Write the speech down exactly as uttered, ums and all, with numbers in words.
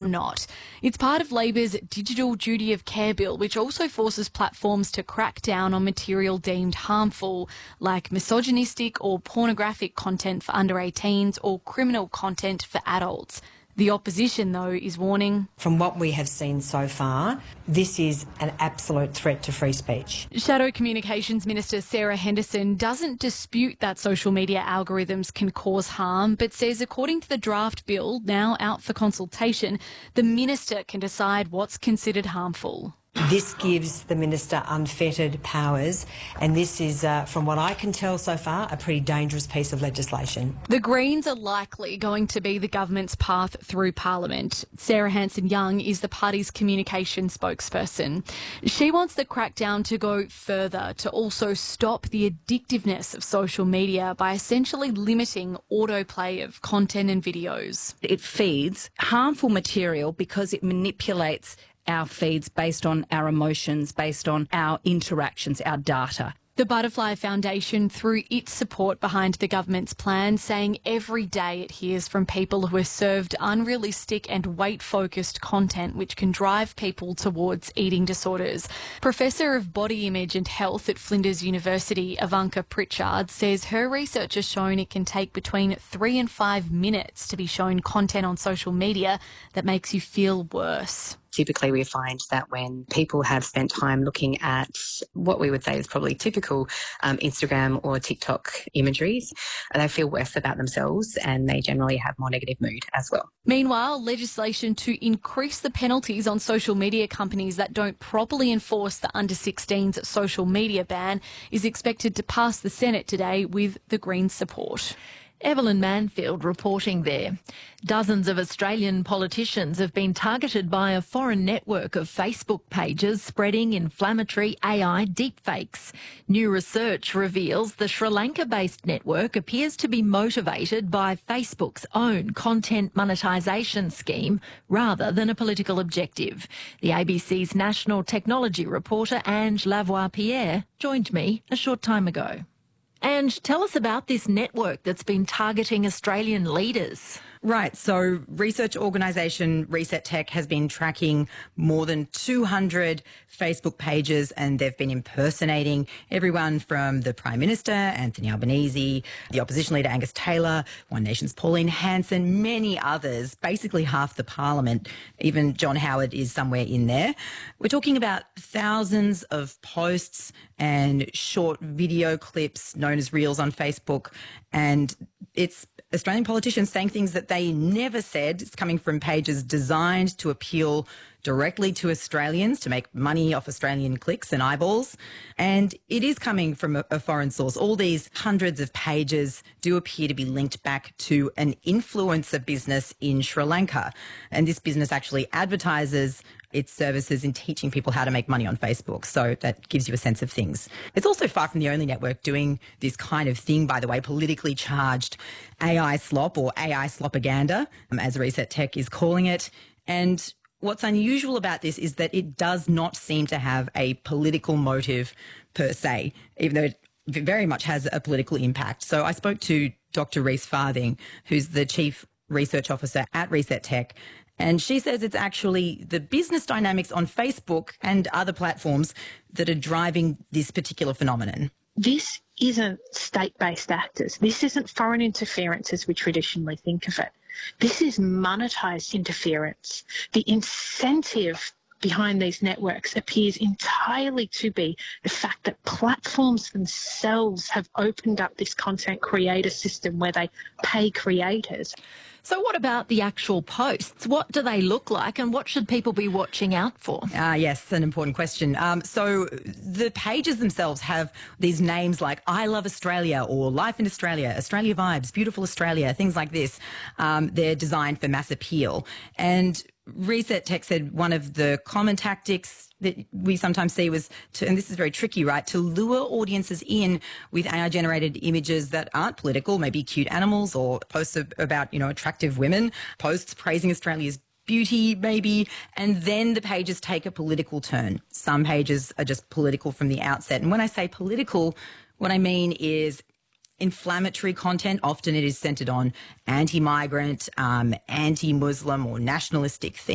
not. It's part of Labor's Digital Duty of Care bill, which also forces platforms to crack down on material deemed harmful, like misogynistic or pornographic content for under eighteens or criminal content for adults. The opposition, though, is warning. From what we have seen so far, this is an absolute threat to free speech. Shadow Communications Minister Sarah Henderson doesn't dispute that social media algorithms can cause harm, but says according to the draft bill, now out for consultation, the minister can decide what's considered harmful. This gives the minister unfettered powers, and this is, uh, from what I can tell so far, a pretty dangerous piece of legislation. The Greens are likely going to be the government's path through Parliament. Sarah Hanson-Young is the party's communication spokesperson. She wants the crackdown to go further, to also stop the addictiveness of social media by essentially limiting autoplay of content and videos. It feeds harmful material because it manipulates our feeds based on our emotions, based on our interactions, our data. The Butterfly Foundation threw its support behind the government's plan, saying every day it hears from people who are served unrealistic and weight-focused content which can drive people towards eating disorders. Professor of Body Image and Health at Flinders University, Ivanka Pritchard, says her research has shown it can take between three and five minutes to be shown content on social media that makes you feel worse. Typically, we find that when people have spent time looking at what we would say is probably typical um, Instagram or TikTok imageries, they feel worse about themselves and they generally have more negative mood as well. Meanwhile, legislation to increase the penalties on social media companies that don't properly enforce the under sixteens social media ban is expected to pass the Senate today with the Greens' support. Evelyn Manfield reporting there. Dozens of Australian politicians have been targeted by a foreign network of Facebook pages spreading inflammatory A I deepfakes. New research reveals the Sri Lanka-based network appears to be motivated by Facebook's own content monetisation scheme rather than a political objective. The A B C's national technology reporter Ange Lavoie-Pierre joined me a short time ago. And tell us about this network that's been targeting Australian leaders. Right. So research organisation Reset Tech has been tracking more than two hundred Facebook pages, and they've been impersonating everyone from the Prime Minister, Anthony Albanese, the opposition leader Angus Taylor, One Nation's Pauline Hanson, many others, basically half the parliament. Even John Howard is somewhere in there. We're talking about thousands of posts and short video clips known as Reels on Facebook, and it's Australian politicians saying things that they never said. It's coming from pages designed to appeal directly to Australians, to make money off Australian clicks and eyeballs. And it is coming from a, a foreign source. All these hundreds of pages do appear to be linked back to an influencer business in Sri Lanka. And this business actually advertises its services in teaching people how to make money on Facebook. So that gives you a sense of things. It's also far from the only network doing this kind of thing, by the way, politically charged A I slop, or A I slopaganda, um, as Reset Tech is calling it. And what's unusual about this is that it does not seem to have a political motive per se, even though it very much has a political impact. So I spoke to Doctor Reese Farthing, who's the Chief Research Officer at Reset Tech, and she says it's actually the business dynamics on Facebook and other platforms that are driving this particular phenomenon. This isn't state-based actors. This isn't foreign interference as we traditionally think of it. This is monetised interference. The incentive behind these networks appears entirely to be the fact that platforms themselves have opened up this content creator system where they pay creators. So what about the actual posts? What do they look like and what should people be watching out for? Ah, uh, yes, an important question. Um, so the pages themselves have these names like I Love Australia or Life in Australia, Australia Vibes, Beautiful Australia, things like this. Um, they're designed for mass appeal. And Reset Tech said one of the common tactics that we sometimes see was to, and this is very tricky, right, to lure audiences in with A I-generated images that aren't political, maybe cute animals or posts about, you know, attractive women, posts praising Australia's beauty maybe, and then the pages take a political turn. Some pages are just political from the outset. And when I say political, what I mean is inflammatory content. Often it is centred on anti-migrant, um, anti-Muslim or nationalistic themes.